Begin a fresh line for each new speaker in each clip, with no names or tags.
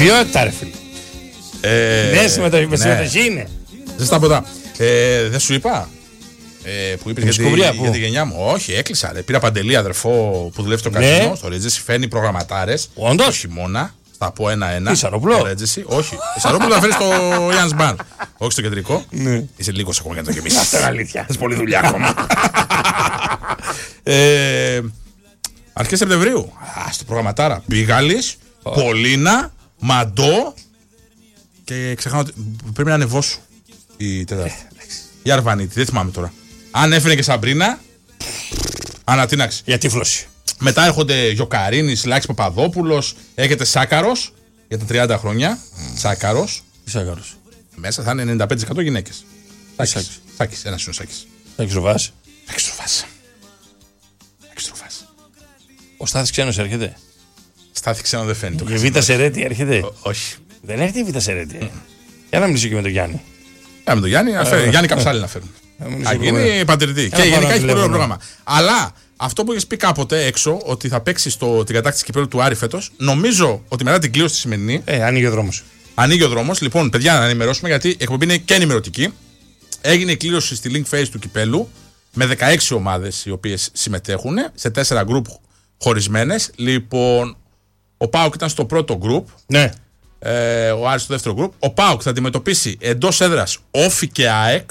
Ποιότητα, ρε φίλε. Ναι, συμμετοχή είναι.
Ζεστά ποτά. Δεν σου είπα που είπες για τη γενιά μου? Όχι, έκλεισα. Πήρα Παντελή, αδερφό που δουλεύει στο καζίνο, στο Ρέτζεσι, φέρνει προγραμματάρες.
Όντως.
Το χειμώνα. Θα πω ένα-ένα.
Ισαρόπουλο.
Όχι. Ισαρόπουλο θα φέρει στο Ιάνς Μπαν. Όχι στο κεντρικό.
Ναι.
Είσαι λίγος ακόμα για να το γεμίσεις.
Αυτό είναι αλήθεια.
Θες πολλή δουλειά ακόμα. Αρχές Σεπτεμβρίου. Στο προγραμματάρα. Πίγαλης, Πολίνα, Μαντό. Και ξεχνάω ότι πρέπει να ανεβώσω η Τετάρτη. Η Αρβανίτη, δεν θυμάμαι τώρα. Αν έφερε και Σαμπρίνα, ανατείναξη.
Για τύφλωση.
Μετά έρχονται Γιοκαρίνης, Λάκης Παπαδόπουλος, έχετε Σάκαρος για τα 30 χρόνια. Σάκαρος.
Σάκαρος.
Μέσα θα είναι 95% γυναίκες. Σάκης, ένας είναι ο Σάκης.
Σάκης Ρουβάς.
Σάκης Ρουβάς.
Ο Στάθης Ξένος έρχεται.
Στάθη Ξένο δεν φαίνεται.
Η Β' Σερέτη έρχεται.
Όχι.
Δεν έρχεται η Β' Σερέτη. Για να μιλήσω και με τον Γιάννη.
Με τον Γιάννη, Γιάννη Καψάλη να φέρουν. Θα γίνει πατερτή. Και γενικά έχει πολύ ωραίο πρόγραμμα. Αλλά αυτό που έχεις πει κάποτε έξω, ότι θα παίξει την κατάκτηση κυπέλλου του Άρη φέτος, νομίζω ότι μετά την κλήρωση τη σημερινή.
Ανοίγει ο δρόμος.
Ανοίγει ο δρόμος. Λοιπόν, παιδιά, να ενημερώσουμε, γιατί η εκπομπή είναι και ενημερωτική. Έγινε η κλήρωση στη link face του κυπέλλου με 16 ομάδες οι οποίες συμμετέχουν σε 4 γκρουπ χωρισμένες. Λοιπόν, ο ΠΑΟΚ ήταν στο πρώτο γκρουπ.
Ναι.
Ο Άρης στο δεύτερο γκρουπ. Ο ΠΑΟΚ θα αντιμετωπίσει εντός έδρας Όφη και ΑΕΚ.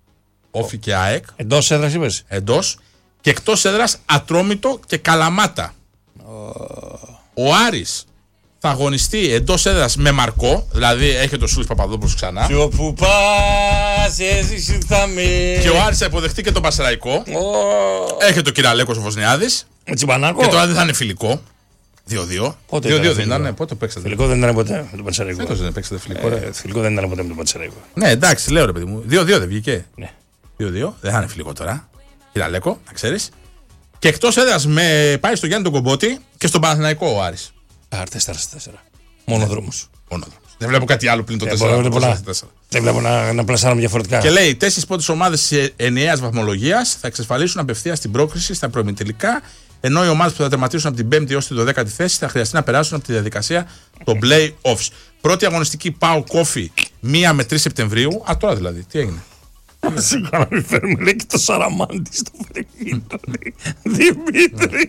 Εντός έδρας είπες.
Εντός. Και εκτός έδρας Ατρόμητο και Καλαμάτα. Ο Άρης θα αγωνιστεί εντός έδρας με Μαρκό. Δηλαδή έχει το Σούλης Παπαδόπουλος ξανά.
Και όπου πας εσύ θα με.
Και ο Άρης θα υποδεχτεί και τον Πασεραϊκό. Έχει το Κυραλέκος ο Βοσνιάδης.
Τσιμπανάκο.
Και τώρα δεν θα είναι φιλικό. 2-2.
Πότε
2-2
ήταν
δεν ήταν, πότε παίξατε?
Φιλικό δεν ήταν ποτέ με τον Πανσεραϊκό.
Φέτος δεν παίξατε φιλικό.
Φιλικό δεν ήταν ποτέ με τον Πανσεραϊκό.
Ναι, εντάξει, λέω ρε παιδί μου. 2-2 δεν βγήκε.
Ναι.
2-2, δεν θα είναι φιλικό τώρα. Κυραλέκο, να ξέρεις. Και εκτός έδρας πάει στο Γιάννη τον Κομπότη και στον Παναθηναϊκό ο Άρης.
4-4. Μονοδρόμος.
Δεν βλέπω κάτι άλλο πλην το 4-4.
Δεν βλέπω να πλασάρουμε διαφορετικά.
Και λέει: 4 πρώτες ομάδες ενιαίας βαθμολογίας θα εξασφαλίσουν απευθείας την πρόκριση στα προημιτελικά, ενώ οι ομάδες που θα τερματίσουν από την 5η έως τη 12η θέση θα χρειαστεί να περάσουν από τη διαδικασία των play-offs. Πρώτη αγωνιστική ΠΑΟΚ Όφη 1 με 3 Σεπτεμβρίου. Τώρα δηλαδή, τι έγινε?
Σίγουρα να μην φέρουμε, λέει, και το Σαραμάντι στο Βερολίνο. Δημήτρη.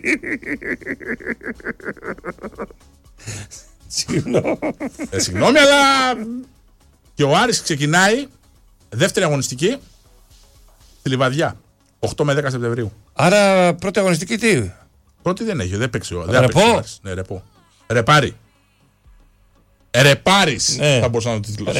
Συγγνώμη, αλλά και ο Άρης ξεκινάει δεύτερη αγωνιστική στη Λιβαδιά 8 με 10 Σεπτεμβρίου.
Άρα πρώτη αγωνιστική τι?
Πρώτη δεν έχει, δεν παίξει.
Ρεπό.
Ναι, ρεπό. Ρεπάρι. Ρεπάρις θα μπορούσα να το τίτλω.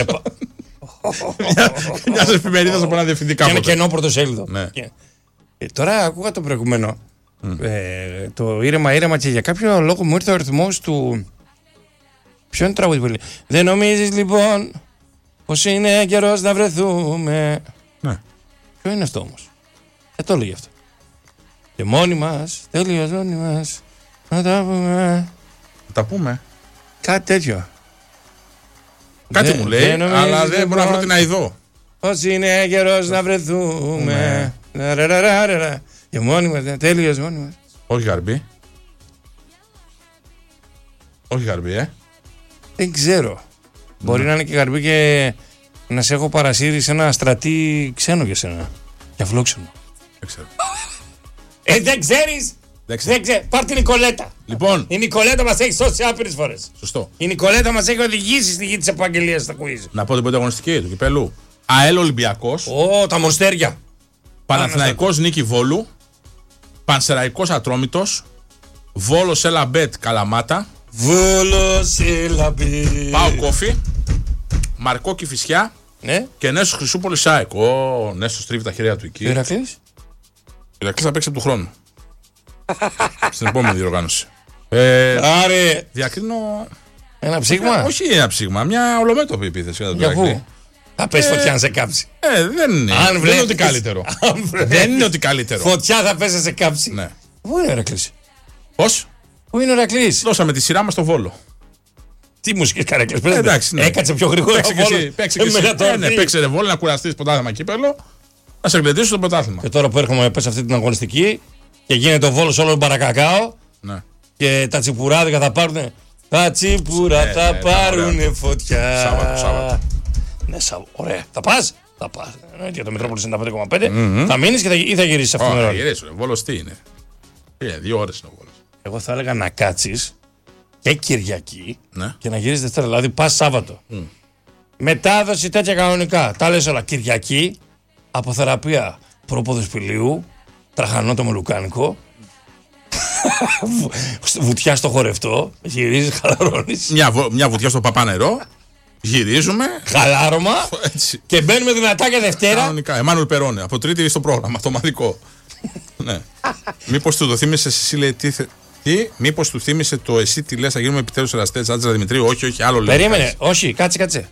Μια εφημερίδα από ένα διευθυντή κάποτε.
Και ένα κενό πρωτοσέλιδο.
Ναι.
Τώρα ακούγα το προηγούμενο. Το ήρεμα και για κάποιο λόγο μου ήρθε ο αριθμός του. Ποιο είναι το τραγούδι που λέει? Δεν νομίζεις λοιπόν πως είναι καιρός να βρεθούμε?
Ναι.
Ποιο είναι αυτό όμως? Δεν το έλεγε αυτό. Και μόνοι μας, τέλειος μόνοι μας, να τα πούμε.
Τα πούμε.
Κάτι τέτοιο.
Κάτι μου λέει, αλλά δεν μπορώ να βρω την αηδό.
Πως είναι καιρός να βρεθούμε. Και μόνοι μας, τέλειος μόνοι μας.
Όχι γαρμπή. Όχι γαρμπή,
Δεν ξέρω. Μπορεί να είναι και γαρμπή και να σε έχω παρασύρει σε ένα στρατή ξένο για σένα. Για φιλόξενο.
Δεν ξέρω.
Δεν ξέρεις. Δεν ξέρω. Πάρ' την Νικολέτα.
Λοιπόν.
Η Νικολέτα μας έχει σώσει άπειρες φορές.
Σωστό.
Η Νικολέτα μας έχει οδηγήσει στη γη της επαγγελίας στα quiz.
Να πω την πρώτη αγωνιστική του κυπέλου. ΑΕΛ Ολυμπιακός.
Τα μονστέρια.
Παναθηναϊκός Νίκη Βόλου. Πανσεραϊκός Ατρόμητος. Βόλος Ελαμπέτ Καλαμάτα.
Βόλος Ελαμπέτ.
ΠΑΟΚ Όφη. Μαρκό Κηφισιά.
Ναι.
Και Νέσος Χρυσούπολης ΑΕΚ. Ο Νέσος τρίβει τα χέρια του εκεί.
Ο Ηρακλής.
Ο Ηρακλής θα παίξει από του χρόνου. Στην επόμενη διοργάνωση.
Άρε.
Διακρίνω.
Ένα ψήγμα.
Όχι ένα ψήγμα, μια ολομέτωπη επίθεση.
Για πού? Θα πέσει φωτιά να σε κάψει.
Δεν είναι. Δεν είναι ότι καλύτερο. Δεν είναι ότι καλύτερο.
Φωτιά θα πέσει να σε κάψει.
Ναι.
Πού είναι ο Ηρακλής?
Πώς?
Πού είναι ο Ηρακλής?
Δώσαμε τη σειρά μας στο Βόλο.
Τι μουσικές καρέκλες?
Εντάξει, ναι.
Έκατσε πιο γρήγορα.
Παίξε και εσύ. Παίξε ρε Βόλο να κουραστείς πρωτάθλημα κύπελλο. Να σε γλεντήσεις στο πρωτάθλημα.
Και τώρα που έρχομαι πες αυτή την αγωνιστική και γίνεται ο Βόλος όλο τον παρακακάο.
Ναι.
Και τα τσιπουράδικα θα τα τσίπουρα θα πάρουνε
ωραία.
φωτιά.
Σάββατο.
Ναι, ωραία. Θα πας? Θα πας. Για το Μετρόπολη 95,5. Θα μείνεις ή θα γυρίσεις αυτόν τον
Όχι,
ρόλο?
γυρίσω. Βόλος τι είναι. 2 ώρες είναι ο Βόλος.
Εγώ θα έλεγα να κάτσεις και Κυριακή
Ναι.
και να γυρίσεις Δευτέρα. Δηλαδή πας Σάββατο. Μετάδοση τέτοια κανονικά. Τα λες όλα. Κυριακή, αποθεραπεία προποδοσπηλίου, τραχανό το μολουκάνικο, βουτιά στο χορευτό, γυρίζεις, χαλαρώνεις,
Μια βουτιά στο παπάνερο. Γυρίζουμε.
χαλάρωμα
Έτσι.
και μπαίνουμε δυνατά για Δευτέρα.
Κανονικά. Εμμάνουελ Περόνε. Από Τρίτη στο πρόγραμμα. Το ομαδικό. Ναι. Μήπως του το θύμισε εσύ, λέει, τι, μήπως του θύμισε το εσύ τι λες, θα γίνουμε επιτέλους εραστές, Άντζελα Δημητρίου, όχι, άλλο λέει.
Περίμενε, όχι, κάτσε.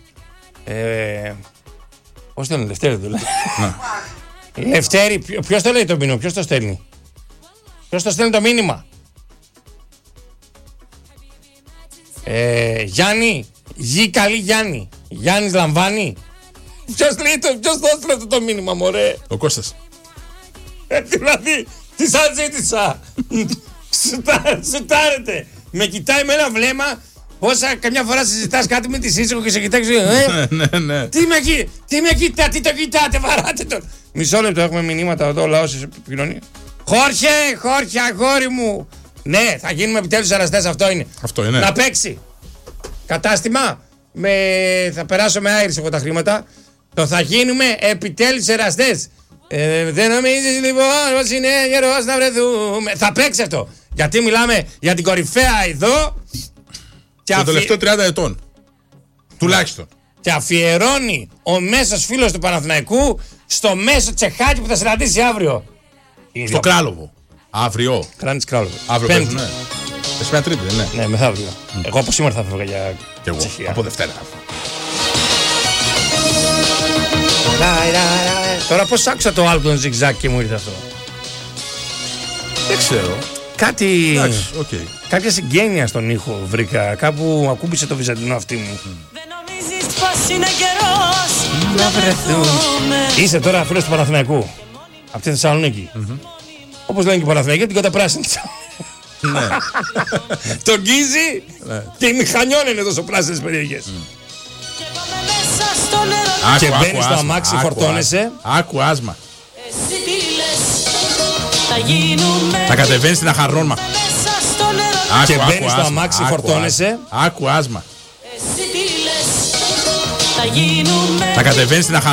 Πώς το λένε, Λευτέρη το λέει. Λευτέρη, ποιος το λέει το μήνυμα, ποιος το στέλνει? Ποιος το στέλνει το μήνυμα? Γιάννη, γη καλή Γιάννη. Γιάννης λαμβάνει. Ποιος το έστειλε αυτό το μήνυμα, μωρέ?
Ο Κώστας.
Δηλαδή, τι σαν ζήτησα. Σουτάρετε. Με κοιτάει με ένα βλέμμα. Όσα καμιά φορά συζητάς κάτι με τη σύζυγο και σε κοιτάξει.
Ναι.
Τι με κοιτάτε, τι το κοιτάτε, βαράτε τον. Μισό λεπτό, έχουμε μηνύματα εδώ, ο λαός της επικοινωνίας. Χόρχε, αγόρι μου. Ναι, θα γίνουμε επιτέλους εραστές, αυτό είναι.
Αυτό είναι.
Να παίξει. Κατάστημα. Θα περάσω με άιρις εγώ τα χρήματα. Το θα γίνουμε επιτέλους εραστές. Δεν νομίζεις λοιπόν πως είναι καιρός να βρεθούμε. Θα παίξει αυτό. Γιατί μιλάμε για την κορυφαία εδώ.
Το τελευταίο 30 ετών. Τουλάχιστον.
Και αφιερώνει ο μέσος φίλος του Παναθηναϊκού στο μέσο τσεχάκι που θα συναντήσει αύριο.
Στο Κράλοβο. Αύριο.
Κράνης Κράλοβο.
Αύριο
Πέμπτη.
παίζουν, ναι. Εσύ μια Τρίτη, ναι.
Ναι, μεθαύριο. Εγώ από σήμερα θα φεύγα για
Και εγώ.
Τσεχία.
Από Δευτέρα.
Τώρα πώς άκουσα το άλλο τον Zigzag και μου ήρθε αυτό.
Δεν ξέρω.
Κάτι.
Εντάξει, οκ.
Κάποια συγγένεια στον ήχο βρήκα. Κάπου ακούμπησε το βυζαντινό αυτί μου.
Δεν νομίζεις πως είναι καιρός να βρεθούμε.
Είσαι τώρα φίλος του Παναθηναϊκού. Από τη Θεσσαλονίκη. Όπως λένε και οι Παναθηναϊκοί, την καταπράσινη.
Ναι.
Το γκίζει και οι μηχανιών είναι εδώ σε πράσινες περιοχές.
Και πάμε μέσα στο νερό.
Και μπαίνεις στο αμάξι, φορτώνεσαι.
Άκου άσμα.
Εσύ τι λες, θα γίνουμε.
Θα κατεβαίνεις στην Αχαρνώμα.
Μέσα στο νερό.
Και μπαίνεις στο αμάξι, φορτώνεσαι.
Άκου άσμα.
Εσύ τι λες, θα γίνουμε.
Θα κατεβαίνεις στην Αχαρνώμα.